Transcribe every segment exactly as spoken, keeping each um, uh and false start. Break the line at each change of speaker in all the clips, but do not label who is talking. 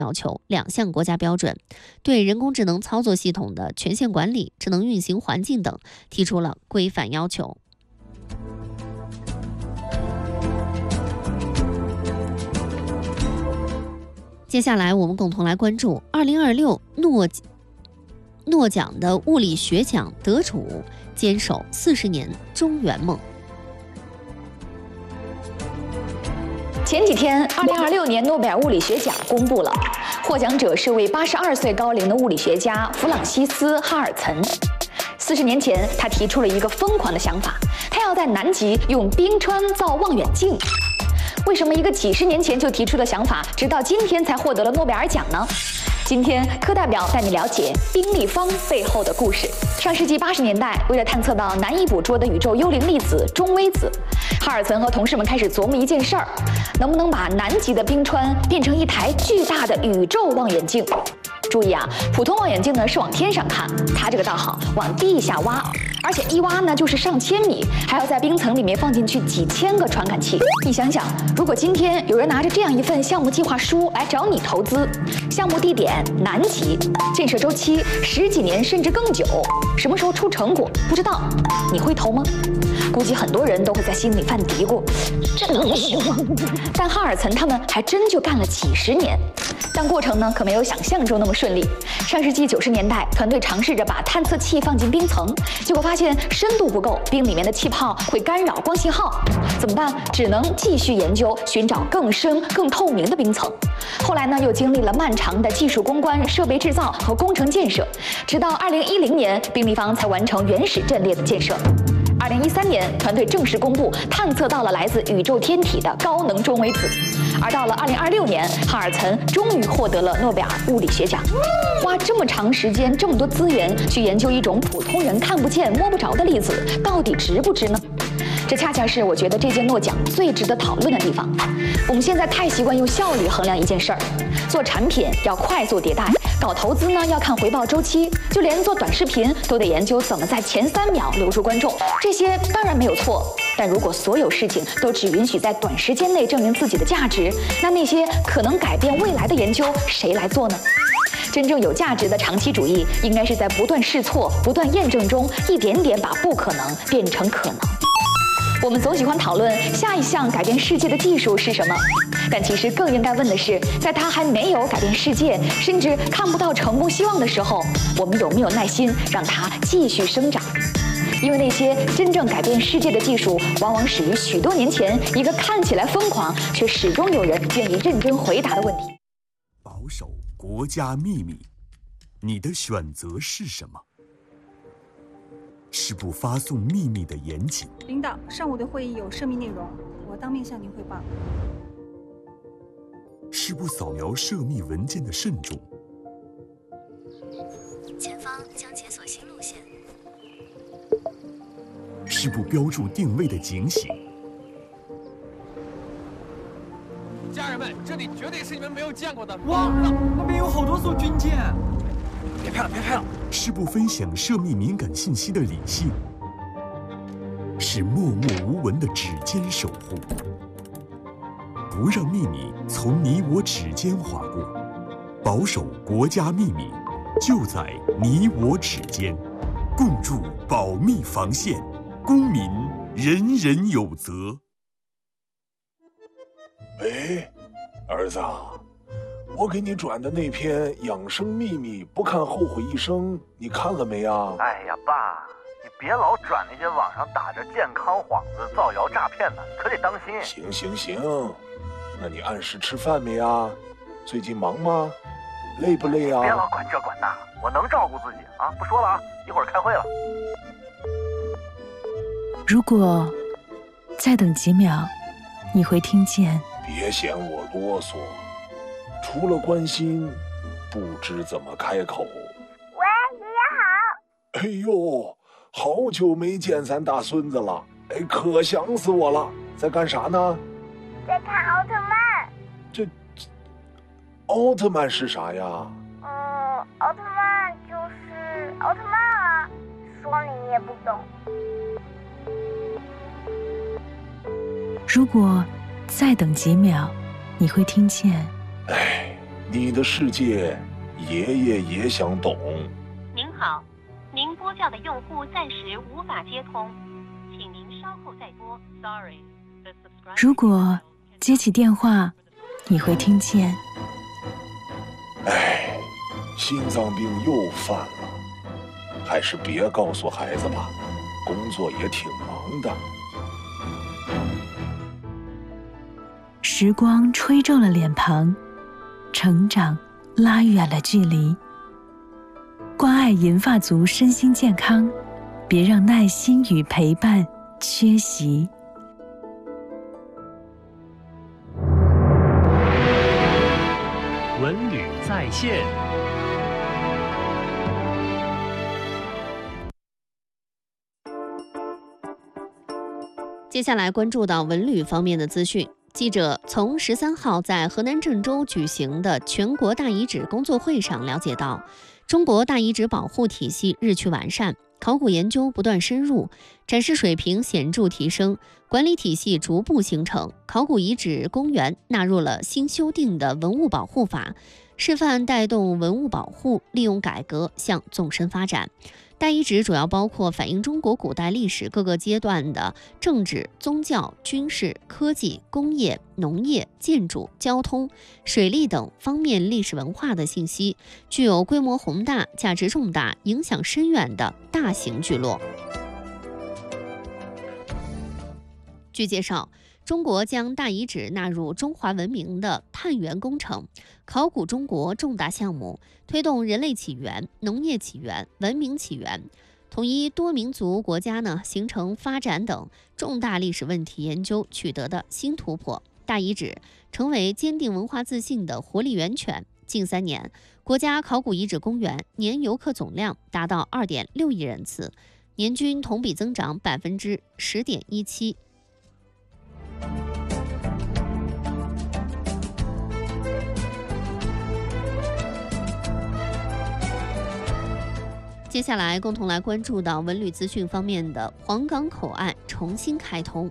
要求两项国家标准，对人工智能操作系统的权限管理、智能运行环境等提出了规范要求。接下来我们共同来关注二零二六诺诺奖的物理学奖得主坚守四十年中原梦。
前几天，二零二六年诺贝尔物理学奖公布了，获奖者是位八十二岁高龄的物理学家弗朗西斯·哈尔岑。四十年前，他提出了一个疯狂的想法，他要在南极用冰川造望远镜。为什么一个几十年前就提出的想法，直到今天才获得了诺贝尔奖呢？今天课代表带你了解冰立方背后的故事。上世纪八十年代，为了探测到难以捕捉的宇宙幽灵粒子中微子，哈尔岑和同事们开始琢磨一件事儿：能不能把南极的冰川变成一台巨大的宇宙望远镜？注意啊，普通望远镜呢是往天上看，它这个倒好，往地下挖，而且一挖呢就是上千米，还要在冰层里面放进去几千个传感器。你想想，如果今天有人拿着这样一份项目计划书来找你投资，项目地点南极，建设周期十几年甚至更久，什么时候出成果不知道，你会投吗？估计很多人都会在心里犯嘀咕，这能行吗？但哈尔岑他们还真就干了几十年。但过程呢，可没有想象中那么顺利。上世纪九十年代，团队尝试着把探测器放进冰层，结果发现深度不够，冰里面的气泡会干扰光信号。怎么办？只能继续研究，寻找更深、更透明的冰层。后来呢，又经历了漫长的技术攻关、设备制造和工程建设，直到二零一零年，冰立方才完成原始阵列的建设。二零一三年，团队正式公布探测到了来自宇宙天体的高能中微子。而到了二零二六年，哈尔岑终于获得了诺贝尔物理学奖。花这么长时间、这么多资源去研究一种普通人看不见、摸不着的粒子，到底值不值呢？这恰恰是我觉得这届诺奖最值得讨论的地方。我们现在太习惯用效率衡量一件事儿，做产品要快速迭代，搞投资呢要看回报周期，就连做短视频都得研究怎么在前三秒留住观众。这些当然没有错，但如果所有事情都只允许在短时间内证明自己的价值，那那些可能改变未来的研究谁来做呢？真正有价值的长期主义，应该是在不断试错、不断验证中，一点点把不可能变成可能。我们总喜欢讨论下一项改变世界的技术是什么，但其实更应该问的是，在它还没有改变世界，甚至看不到成功希望的时候，我们有没有耐心让它继续生长？因为那些真正改变世界的技术，往往始于许多年前一个看起来疯狂，却始终有人愿意认真回答的问题。
保守国家秘密，你的选择是什么？是不发送秘密的严谨。
领导，上午的会议有涉密内容，我当面向您汇报。
是不扫描涉密文件的慎重。
前方将解锁新路线。
是不标注定位的警醒。
家人们，这里绝对是你们没有见过的。
哇，外面有好多艘军舰！
别拍了，别拍了。
是不分享涉密敏感信息的理性。是默默无闻的指尖守护。不让秘密从你我指尖划过，保守国家秘密，就在你我指尖，共筑保密防线，公民人人有责。
喂，儿子啊，我给你转的那篇养生秘密不看后悔一生，你看了没啊？
哎呀，爸，你别老转那些网上打着健康幌子造谣诈骗的，可得当心。
行行行，那你按时吃饭没啊？最近忙吗？累不累啊？
别老管这管那，我能照顾自己啊！不说了啊，一会儿开会了。
如果再等几秒，你会听见。
别嫌我啰嗦，除了关心，不知怎么开口。
喂，爷爷好。
哎呦，好久没见咱大孙子了，哎，可想死我了。在干啥呢？
在看奥特曼。
这，这奥特曼是啥呀？
嗯，奥特曼就是奥特曼啊，说了你也不懂。
如果再等几秒，你会听见。
哎， 你的世界，爷爷也想懂。
您好，您拨叫的用户暂时无法接通，请您稍后再拨。Sorry。
如果接起电话，你会听见。
哎，心脏病又犯了，还是别告诉孩子吧，工作也挺忙的。
时光吹皱了脸庞，成长拉远了距离。关爱银发族身心健康，别让耐心与陪伴缺席。
文旅在线。
接下来关注到文旅方面的资讯。记者从十三号在河南郑州举行的全国大遗址工作会上了解到，中国大遗址保护体系日趋完善，考古研究不断深入，展示水平显著提升，管理体系逐步形成，考古遗址公园纳入了新修订的文物保护法，示范带动文物保护利用改革向纵深发展。大遗址主要包括反映中国古代历史各个阶段的政治、宗教、军事、科技、工业、农业、建筑、交通、水利等方面历史文化的信息，具有规模宏大、价值重大、影响深远的大型聚落。据介绍，中国将大遗址纳入中华文明的探源工程、考古中国重大项目，推动人类起源、农业起源、文明起源、统一多民族国家呢形成发展等重大历史问题研究取得的新突破。大遗址成为坚定文化自信的活力源泉。近三年，国家考古遗址公园年游客总量达到二点六亿人次，年均同比增长百分之十点一七。接下来共同来关注到文旅资讯方面的黄岗口岸重新开通。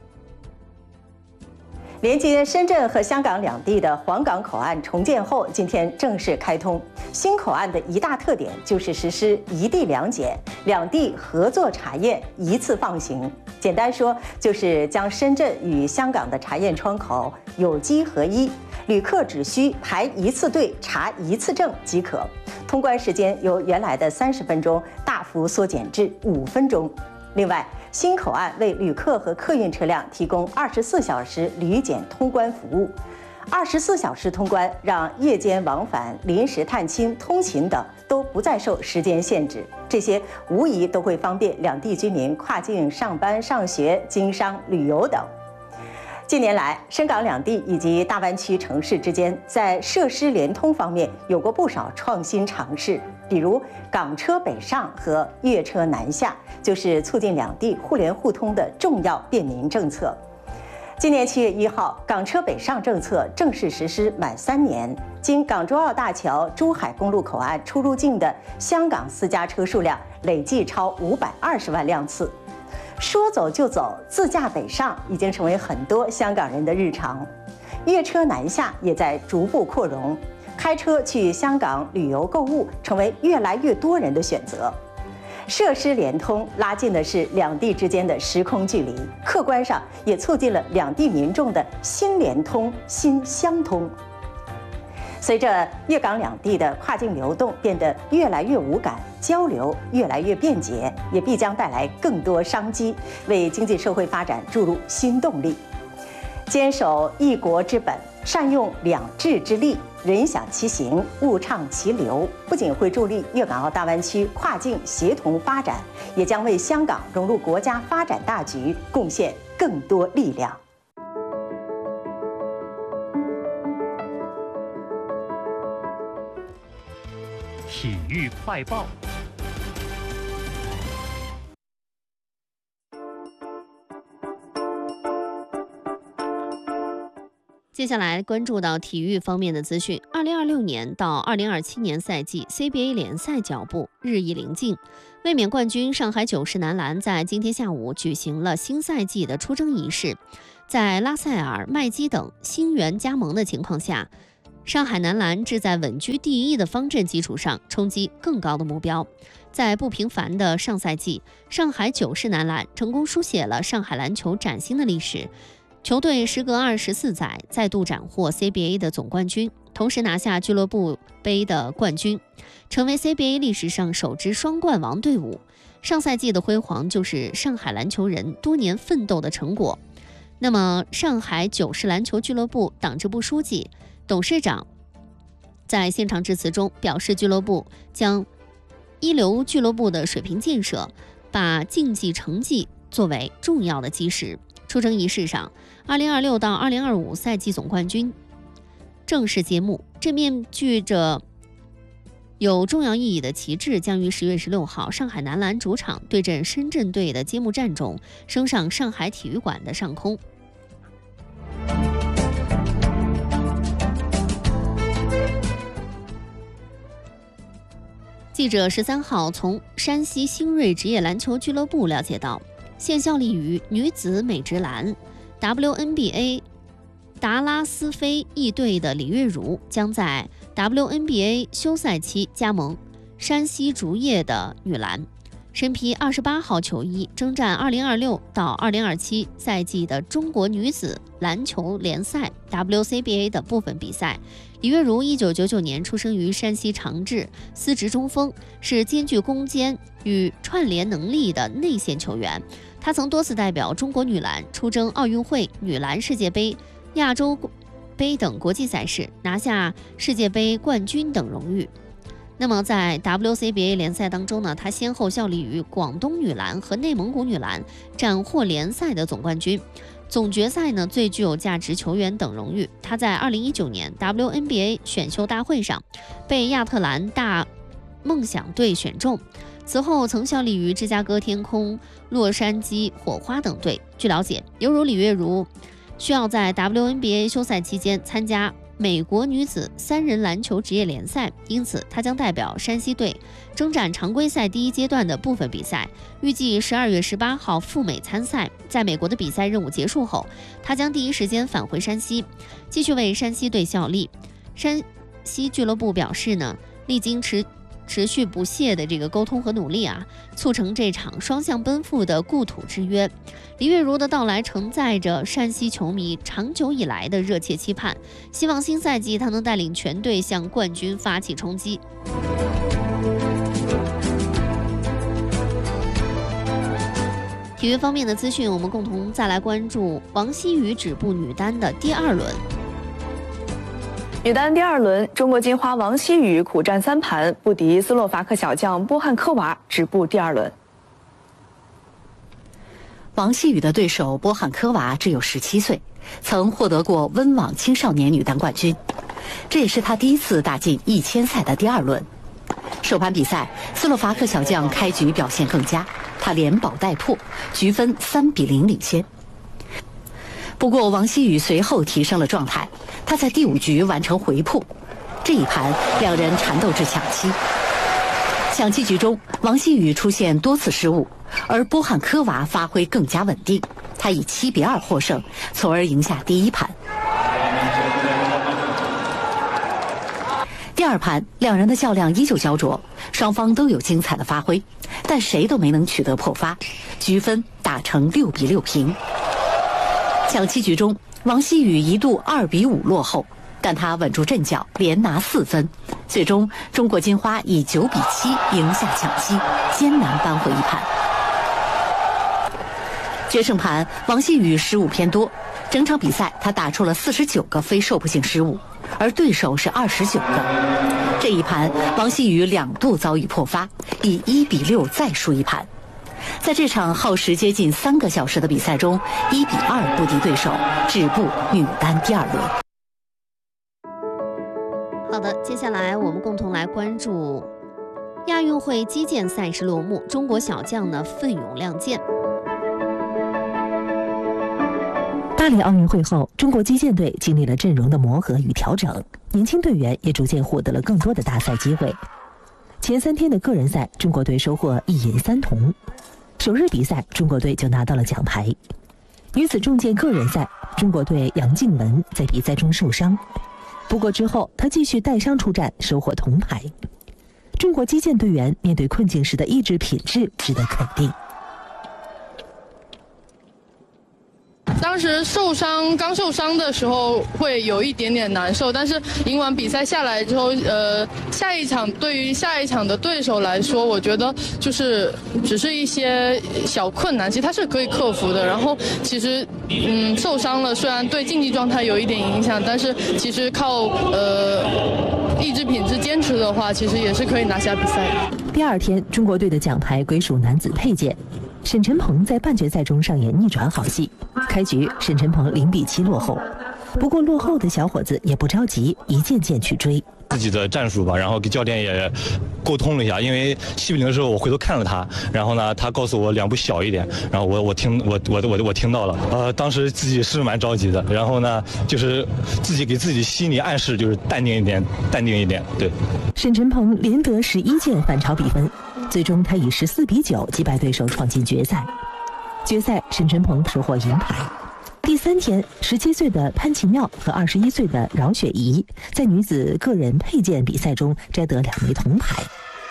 连接深圳和香港两地的黄岗口岸重建后，今天正式开通。新口岸的一大特点就是实施一地两检，两地合作查验，一次放行。简单说，就是将深圳与香港的查验窗口有机合一，旅客只需排一次队查一次证即可，通关时间由原来的三十分钟大幅缩减至五分钟。另外，新口岸为旅客和客运车辆提供二十四小时旅检通关服务。二十四小时通关，让夜间往返、临时探亲、通勤等都不再受时间限制。这些无疑都会方便两地居民跨境上班、上学、经商、旅游等。近年来，深港两地以及大湾区城市之间在设施联通方面有过不少创新尝试，比如港车北上和粤车南下，就是促进两地互联互通的重要便民政策。今年七月一号，港车北上政策正式实施满三年，经港珠澳大桥珠海公路口岸出入境的香港私家车数量累计超五百二十万辆次。说走就走，自驾北上已经成为很多香港人的日常。粤车南下也在逐步扩容，开车去香港旅游购物成为越来越多人的选择。设施联通拉近的是两地之间的时空距离，客观上也促进了两地民众的新联通、新相通。随着粤港两地的跨境流动变得越来越无感，交流越来越便捷，也必将带来更多商机，为经济社会发展注入新动力。坚守一国之本，善用两制之力，人享其行，物畅其流，不仅会助力粤港澳大湾区跨境协同发展，也将为香港融入国家发展大局贡献更多力量。
体育快报。
接下来关注到体育方面的资讯。二零二六年到二零二七年赛季 C B A 联赛脚步日益临近，卫冕冠军上海九世男篮在今天下午举行了新赛季的出征仪式。在拉塞尔、麦基等新援加盟的情况下， 上海男篮志在稳居第一的方阵基础上冲击更高的目标。在不平凡的上赛季，上海九世男篮成功书写了上海篮球崭新的历史。球队时隔二十四载再度斩获 C B A 的总冠军，同时拿下俱乐部杯的冠军，成为 C B A 历史上首支双冠王队伍。上赛季的辉煌就是上海篮球人多年奋斗的成果。那么，上海九世篮球俱乐部党支部书记、董事长在现场致辞中表示，俱乐部将一流俱乐部的水平建设，把竞技成绩作为重要的基石。出征仪式上，二零二六到二零二五赛季总冠军正式揭幕。这面具着有重要意义的旗帜将于十月十六号上海男篮主场对阵深圳队的揭幕战中升上上海体育馆的上空。记者十三号从山西新锐职业篮球俱乐部了解到，现效力于女子美职篮 W N B A 达拉斯飞翼队的李月如将在 W N B A 休赛期加盟山西竹叶的女篮，身披二十八号球衣，征战二零二六到二零二七赛季的中国女子篮球联赛 W C B A 的部分比赛。李月如一九九九年出生于山西长治，司职中锋，是兼具攻坚与串联能力的内线球员。她曾多次代表中国女篮出征奥运会、女篮世界杯、亚洲杯等国际赛事，拿下世界杯冠军等荣誉。那么在 W C B A 联赛当中呢，她先后效力于广东女篮和内蒙古女篮，斩获联赛的总冠军、总决赛呢最具有价值球员等荣誉。她在二零一九年 W N B A 选秀大会上被亚特兰大梦想队选中，此后曾效力于芝加哥天空、洛杉矶火花等队。据了解，犹如李月如需要在 W N B A 休赛期间参加美国女子三人篮球职业联赛，因此她将代表山西队征战常规赛第一阶段的部分比赛，预计十二月十八号赴美参赛。在美国的比赛任务结束后，她将第一时间返回山西，继续为山西队效力。山西俱乐部表示呢，历经持持续不懈的这个沟通和努力啊，促成这场双向奔赴的故土之约。李月如的到来承载着山西球迷长久以来的热切期盼，希望新赛季他能带领全队向冠军发起冲击。体育方面的资讯，我们共同再来关注王希雨止步女单的第二轮。
女单第二轮，中国金花王希雨苦战三盘，不敌斯洛伐克小将波汉科娃，止步第二轮。
王希雨的对手波汉科娃只有十七岁，曾获得过温网青少年女单冠军，这也是她第一次打进一千赛的第二轮。首盘比赛，斯洛伐克小将开局表现更佳，她连保带破，局分三比零领先。不过王希雨随后提升了状态，她在第五局完成回扑，这一盘两人缠斗至抢七。抢七局中，王希雨出现多次失误，而波汉科娃发挥更加稳定，她以七比二获胜，从而赢下第一盘。第二盘，两人的较量依旧焦灼，双方都有精彩的发挥，但谁都没能取得破发，局分打成六比六平。抢七局中，王希雨一度二比五落后，但她稳住阵脚，连拿四分。最终，中国金花以九比七赢下抢七，艰难扳回一盘。决胜盘，王希雨失误偏多，整场比赛她打出了四十九个非受迫性失误，而对手是二十九个。这一盘，王希雨两度遭遇破发，以一比六再输一盘。在这场耗时接近三个小时的比赛中，一比二不敌对手，止步女单第二轮。
好的，接下来我们共同来关注亚运会击剑赛事落幕，中国小将呢奋勇亮剑。
巴黎奥运会后，中国击剑队经历了阵容的磨合与调整，年轻队员也逐渐获得了更多的大赛机会。前三天的个人赛，中国队收获一银三铜。首日比赛，中国队就拿到了奖牌。女子重剑个人赛，中国队杨静文在比赛中受伤， 不过之后他继续带伤出战，收获铜牌。中国击剑队员面对困境时的意志品质值得肯定。
当时受伤，刚受伤的时候会有一点点难受，但是赢完比赛下来之后，呃，下一场对于下一场的对手来说，我觉得就是只是一些小困难，其实它是可以克服的。然后其实，嗯，受伤了，虽然对竞技状态有一点影响，但是其实靠呃意志品质坚持的话，其实也是可以拿下比赛的。
第二天，中国队的奖牌归属男子佩剑。沈晨鹏在半决赛中上演逆转好戏，开局沈晨鹏零比七落后，不过落后的小伙子也不着急，一件件去追
自己的战术吧，然后跟教练也沟通了一下，因为七比零的时候我回头看了他，然后呢他告诉我两步小一点，然后我我听我我我我听到了，呃当时自己是蛮着急的，然后呢就是自己给自己心理暗示，就是淡定一点，淡定一点，对。
沈晨鹏连得十一剑反超比分。最终，他以十四比九击败对手，闯进决赛。决赛，沈晨鹏收获银牌。第三天，十七岁的潘奇妙和二十一岁的饶雪怡在女子个人佩剑比赛中摘得两枚铜牌。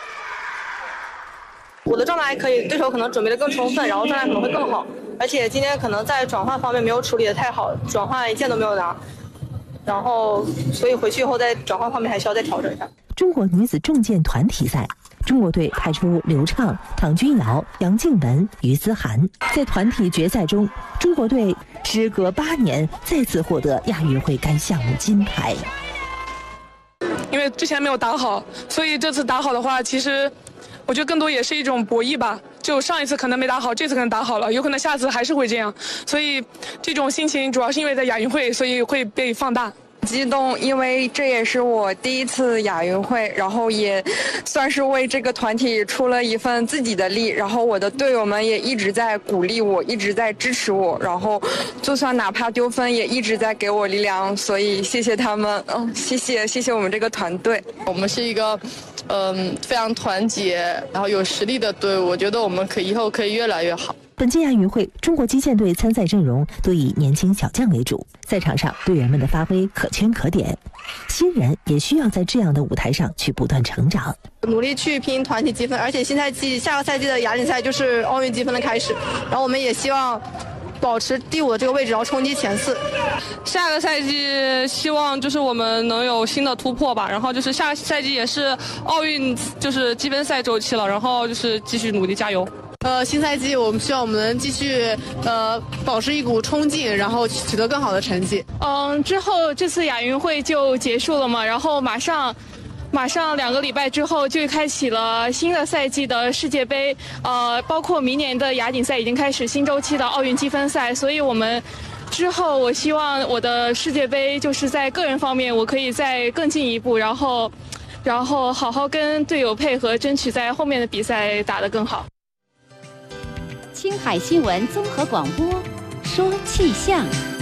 我的状态还可以，对手可能准备得更充分，然后状态可能会更好。而且今天可能在转换方面没有处理得太好，转换一件都没有拿。然后，所以回去以后在转换方面还需要再调整一下。
中国女子重剑团体赛。中国队派出刘畅、唐君瑶、杨静文、于思涵。在团体决赛中，中国队时隔八年再次获得亚运会该项目金牌。
因为之前没有打好，所以这次打好的话，其实我觉得更多也是一种博弈吧。就上一次可能没打好，这次可能打好了，有可能下次还是会这样。所以这种心情主要是因为在亚运会，所以会被放大。
激动，因为这也是我第一次亚运会，然后也算是为这个团体出了一份自己的力，然后我的队友们也一直在鼓励我，一直在支持我，然后就算哪怕丢分也一直在给我力量，所以谢谢他们，嗯，谢谢谢谢我们这个团队。
我们是一个嗯非常团结，然后有实力的队伍，我觉得我们可以以后可以越来越好。
本届亚运会，中国击剑队参赛阵容多以年轻小将为主，赛场上队员们的发挥可圈可点，新人也需要在这样的舞台上去不断成长，
努力去拼团体积分，而且新赛季下个赛季的亚锦赛就是奥运积分的开始，然后我们也希望保持第五的这个位置，然后冲击前四。
下个赛季希望就是我们能有新的突破吧，然后就是下个赛季也是奥运就是积分赛周期了，然后就是继续努力加油。
呃，新赛季我们希望我们能继续呃保持一股冲劲，然后取得更好的成绩。
嗯，之后这次亚运会就结束了嘛，然后马上。马上两个礼拜之后就开启了新的赛季的世界杯，呃，包括明年的亚锦赛已经开始新周期的奥运积分赛，所以我们之后我希望我的世界杯就是在个人方面我可以再更进一步，然后，然后好好跟队友配合，争取在后面的比赛打得更好。
青海新闻综合广播，说气象。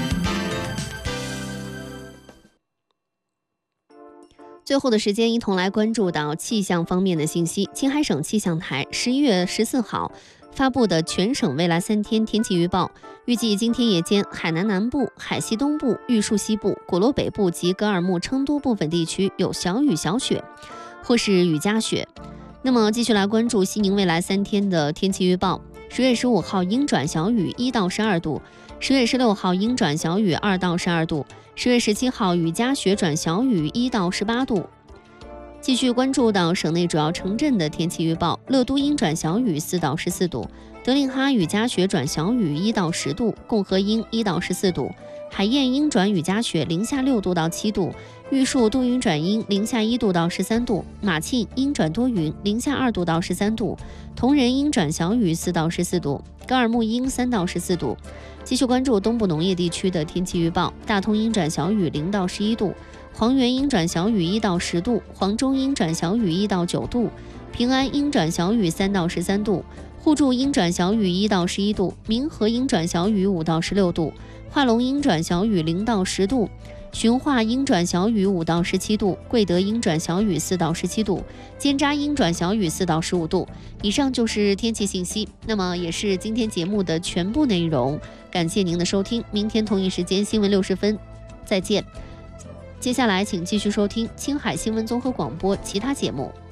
最后的时间，一同来关注到气象方面的信息。青海省气象台十一月十四号发布的全省未来三天天气预报，预计今天夜间，海南南部、海西东部、玉树西部、果洛北部及格尔木、成都部分地区有小雨、小雪，或是雨夹雪。那么，继续来关注西宁未来三天的天气预报。十月十五号阴转小雨一到十二度，十月十六号阴转小雨二到十二度。十月十七号雨夹雪转小雨一到十八度。继续关注到省内主要城镇的天气预报：乐都阴转小雨四到十四度，德令哈雨夹雪转小雨一到十度，共和阴一到十四度，海晏阴转雨夹雪零下六度到七度，玉树多云转阴零下一度到十三度，马庆阴转多云零下二度到十三度，铜仁阴转小雨四到十四度，格尔木阴三到十四度。继续关注东部农业地区的天气预报：大通阴转小雨零到十一度，黄原阴转小雨一到十度，黄中阴转小雨一到九度，平安阴转小雨三到十三度，互助阴转小雨一到十一度，民和阴转小雨五到十六度，化龙阴转小雨零到十度，循化阴转小雨五到十七度，贵德阴转小雨四到十七度，尖扎阴转小雨四到十五度。以上就是天气信息，那么也是今天节目的全部内容。感谢您的收听，明天同一时间新闻六十分再见。 接下来请继续收听青海新闻综合广播其他节目。